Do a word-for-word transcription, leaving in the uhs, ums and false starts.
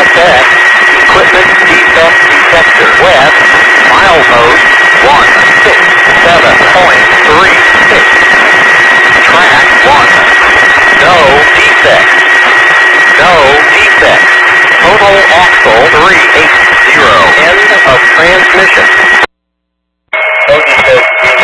F X, equipment defect detector. West, milepost one six seven point three six. Track one. No defect. No defect. Total axle three eighty. End of transmission.